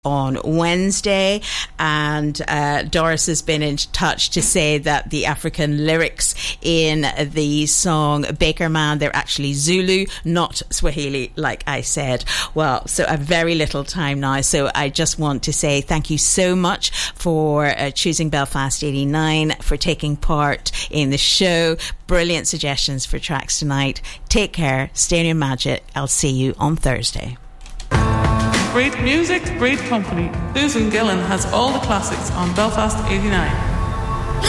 on Wednesday, and Doris has been in touch to say that the African lyrics in the song Baker Man, they're actually Zulu, not Swahili, like I said. Well, so I've very little time now, so I just want to say thank you so much for choosing Belfast 89, for taking part in the show. Brilliant suggestions for tracks tonight. Take care, stay in your magic. I'll see you on Thursday. Great music, great company. Susan Gillen has all the classics on Belfast 89.